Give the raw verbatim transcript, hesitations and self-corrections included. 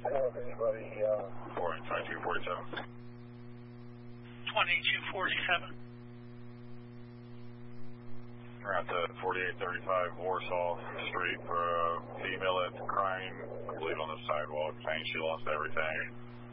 anybody, uh... four eight five two forty-seven. twenty-two forty-seven. We're at the forty-eight thirty-five Warsaw Street for a female that's crying, I believe, on the sidewalk, saying she lost everything.